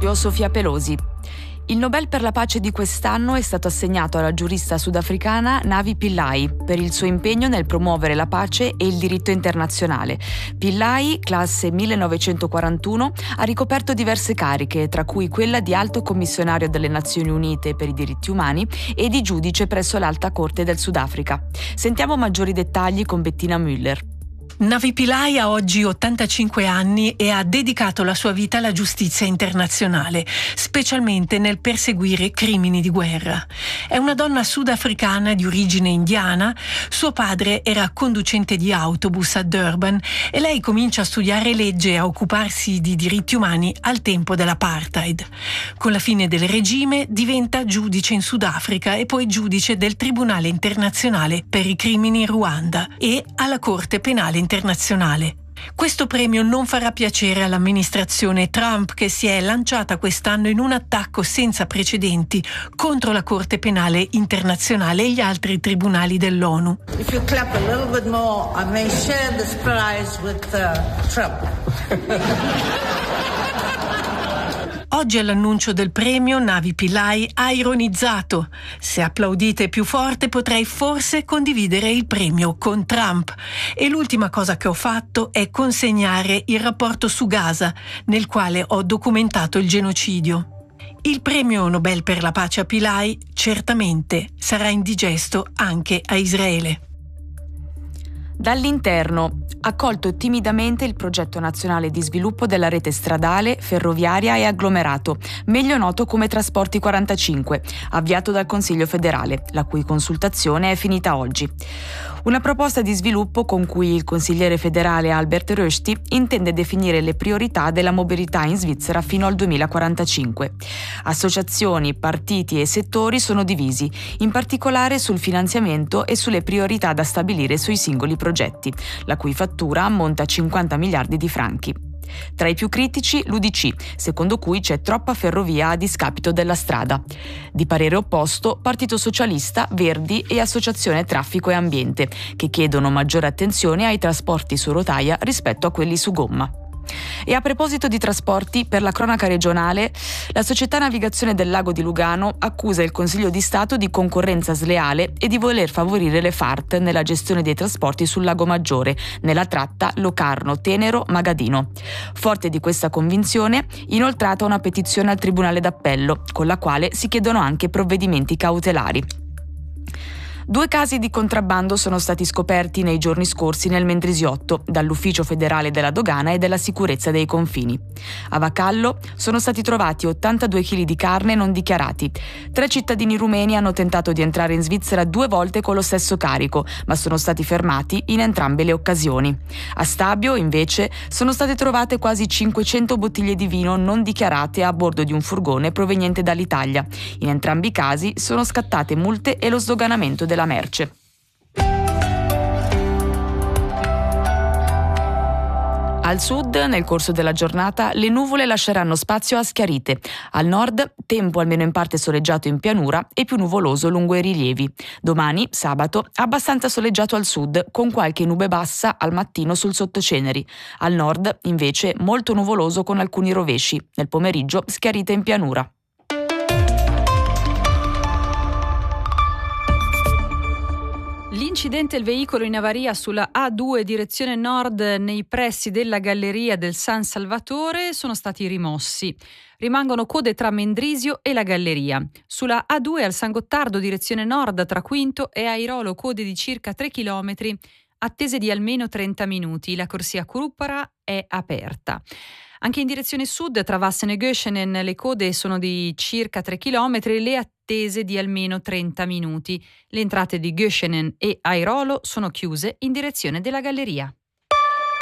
studio Sofia Pelosi. Il Nobel per la pace di quest'anno è stato assegnato alla giurista sudafricana Navi Pillay per il suo impegno nel promuovere la pace e il diritto internazionale. Pillay, classe 1941, ha ricoperto diverse cariche, tra cui quella di Alto Commissionario delle Nazioni Unite per i diritti umani e di giudice presso l'Alta Corte del Sudafrica. Sentiamo maggiori dettagli con Bettina Müller. Navi Pillay ha oggi 85 anni e ha dedicato la sua vita alla giustizia internazionale, specialmente nel perseguire crimini di guerra. È una donna sudafricana di origine indiana, suo padre era conducente di autobus a Durban e lei comincia a studiare legge e a occuparsi di diritti umani al tempo dell'apartheid. Con la fine del regime diventa giudice in Sudafrica e poi giudice del Tribunale internazionale per i crimini in Ruanda e alla Corte penale internazionale. Questo premio non farà piacere all'amministrazione Trump, che si è lanciata quest'anno in un attacco senza precedenti contro la Corte penale internazionale e gli altri tribunali dell'ONU. If you clap a little bit more, I may share this prize with Trump. Oggi all'annuncio del premio Navi Pillay ha ironizzato: se applaudite più forte potrei forse condividere il premio con Trump. E l'ultima cosa che ho fatto è consegnare il rapporto su Gaza, nel quale ho documentato il genocidio. Il premio Nobel per la pace a Pillay certamente sarà indigesto anche a Israele. Dall'interno, accolto timidamente il progetto nazionale di sviluppo della rete stradale, ferroviaria e agglomerato, meglio noto come Trasporti 45, avviato dal Consiglio federale, la cui consultazione è finita oggi. Una proposta di sviluppo con cui il consigliere federale Albert Rösti intende definire le priorità della mobilità in Svizzera fino al 2045. Associazioni, partiti e settori sono divisi, in particolare sul finanziamento e sulle priorità da stabilire sui singoli progetti, la cui fattura ammonta a 50 miliardi di franchi. Tra i più critici l'UDC, secondo cui c'è troppa ferrovia a discapito della strada. Di parere opposto Partito Socialista, Verdi e Associazione Traffico e Ambiente, che chiedono maggiore attenzione ai trasporti su rotaia rispetto a quelli su gomma. E a proposito di trasporti, per la cronaca regionale, la Società Navigazione del Lago di Lugano accusa il Consiglio di Stato di concorrenza sleale e di voler favorire le FART nella gestione dei trasporti sul Lago Maggiore, nella tratta Locarno-Tenero-Magadino. Forte di questa convinzione, inoltrata una petizione al Tribunale d'Appello, con la quale si chiedono anche provvedimenti cautelari. 2 casi di contrabbando sono stati scoperti nei giorni scorsi nel Mendrisiotto dall'Ufficio federale della dogana e della sicurezza dei confini. A Vacallo sono stati trovati 82 kg di carne non dichiarati. 3 cittadini rumeni hanno tentato di entrare in Svizzera 2 volte con lo stesso carico, ma sono stati fermati in entrambe le occasioni. A Stabio, invece, sono state trovate quasi 500 bottiglie di vino non dichiarate a bordo di un furgone proveniente dall'Italia. In entrambi i casi sono scattate multe e lo sdoganamento della merce. Al sud, nel corso della giornata, le nuvole lasceranno spazio a schiarite. Al nord, tempo almeno in parte soleggiato in pianura e più nuvoloso lungo i rilievi. Domani, sabato, abbastanza soleggiato al sud, con qualche nube bassa al mattino sul sottoceneri. Al nord, invece, molto nuvoloso con alcuni rovesci. Nel pomeriggio, schiarite in pianura. L'incidente e il veicolo in avaria sulla A2 direzione nord nei pressi della galleria del San Salvatore sono stati rimossi. Rimangono code tra Mendrisio e la galleria. Sulla A2 al San Gottardo direzione nord tra Quinto e Airolo code di circa 3 km, attese di almeno 30 minuti. La corsia Kurupara è aperta. Anche in direzione sud, tra Vassen e Göschenen, le code sono di circa 3 km e le attese di almeno 30 minuti. Le entrate di Göschenen e Airolo sono chiuse in direzione della galleria.